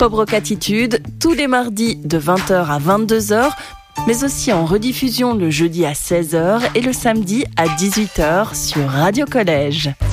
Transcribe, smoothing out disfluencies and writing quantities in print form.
Pop Rock Attitude, tous les mardis de 20h à 22h, mais aussi en rediffusion le jeudi à 16h et le samedi à 18h sur Radio Collège.